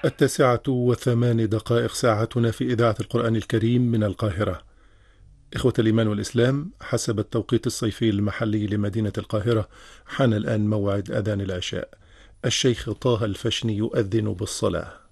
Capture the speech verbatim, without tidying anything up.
التاسعة وثمان دقائق ساعتنا في إذاعة القرآن الكريم من القاهرة. إخوة الإيمان والإسلام، حسب التوقيت الصيفي المحلي لمدينة القاهرة حان الآن موعد أذان العشاء. الشيخ طه الفشني يؤذن بالصلاة.